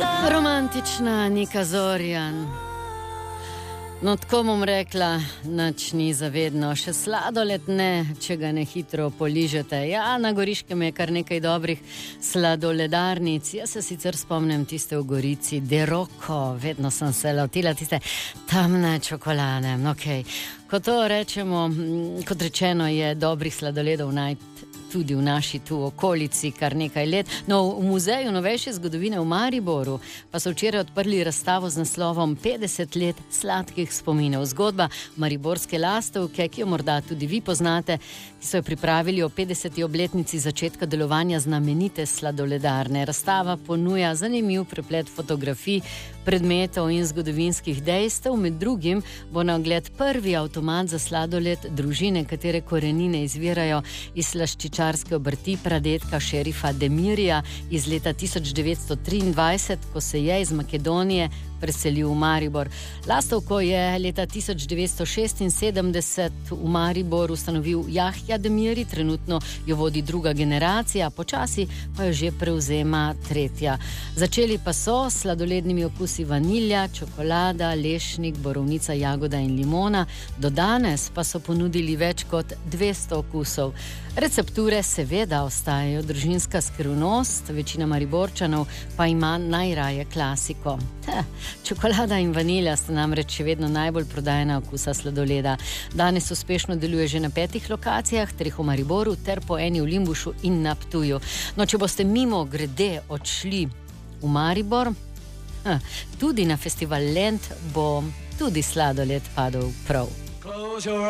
Romantična Nika Zorjan. No, tako bom rekla, nič ni zavedno, še sladoled ne, če ga ne hitro poližete. Ja, na Goriškem je kar nekaj dobrih sladoledarnic. Jaz se sicer spomnim tiste v Gorici, De Rocco, vedno sem se lotila tiste temne čokolade. Okay. Ko to rečemo, kot rečeno, je dobrih sladoledov najti tudi v naši tu okolici kar nekaj let. No, v Muzeju novejše zgodovine v Mariboru pa so včeraj odprli razstavo z naslovom 50 let sladkih spominov. Zgodba mariborske lastovke, ki jo morda tudi vi poznate, ki so jo pripravili o 50. obletnici začetka delovanja znamenite sladoledarne. Razstava ponuja zanimiv preplet fotografij, predmetov in zgodovinskih dejstev. Med drugim bo na ogled prvi avtomat za sladoled družine, katere korenine izvirajo iz slaščičarske obrti pradedka šerifa Demirja iz leta 1923, ko se je iz Makedonije preselil v Maribor. Lastovko je leta 1976 v Maribor ustanovil Jahja Demiri, trenutno jo vodi druga generacija, počasi pa jo že prevzema tretja. Začeli pa so s sladolednimi okusi vanilja, čokolada, lešnik, borovnica, jagoda in limona. Do danes pa so ponudili več kot 200 okusov. Recepture seveda ostajajo družinska skrivnost, večina Mariborčanov pa ima najraje klasiko. Čokolada in vanilja sta namreč še vedno najbolj prodajana okusa sladoleda. Danes uspešno deluje že na 5 lokacijah, 3 v Mariboru ter po eni v Limbušu in na Ptuju. No, če boste mimo grede odšli v Maribor, tudi na festival Lent bo tudi sladoled padel prav.